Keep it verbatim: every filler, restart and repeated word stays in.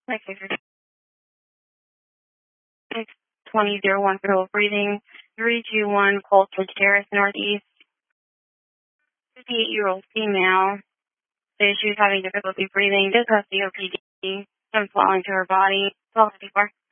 Like six twenty zero one for breathing. three two one Colton Terrace, Northeast. fifty-eight-year-old female. Says she was having difficulty breathing. Does have C O P D. Some swelling to her body. twelve fifty-four.